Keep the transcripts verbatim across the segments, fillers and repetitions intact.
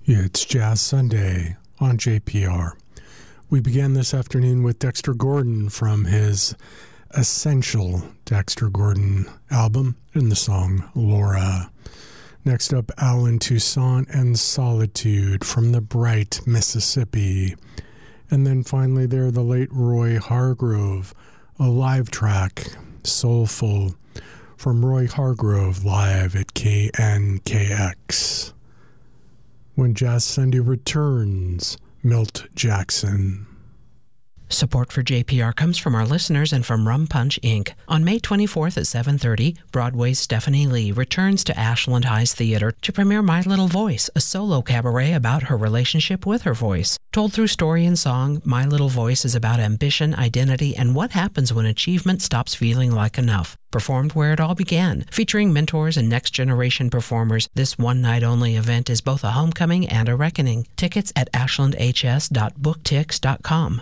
It's Jazz Sunday on J P R. We began this afternoon with Dexter Gordon from his Essential Dexter Gordon album and the song Laura. Next up, Alan Toussaint and Solitude from the Bright, Mississippi. And then finally there, the late Roy Hargrove, a live track, Soulful, from Roy Hargrove live at K N K X. When Jazz Sunday returns, Milt Jackson. Support for J P R comes from our listeners and from Rum Punch, Incorporated. On May twenty-fourth at seven thirty, Broadway's Stephanie Lee returns to Ashland Heights Theater to premiere My Little Voice, a solo cabaret about her relationship with her voice. Told through story and song, My Little Voice is about ambition, identity, and what happens when achievement stops feeling like enough. Performed where it all began, featuring mentors and next-generation performers, this one-night-only event is both a homecoming and a reckoning. Tickets at ashland h s dot booktix dot com.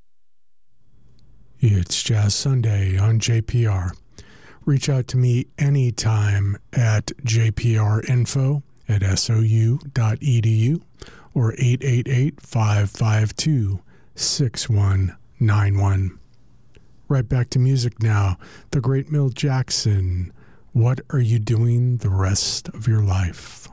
It's Jazz Sunday on J P R. Reach out to me anytime at jprinfo at s o u dot e d u or eight eight eight, five five two, six one nine one. Right back to music now. The great Milt Jackson, What Are You Doing the Rest of Your Life?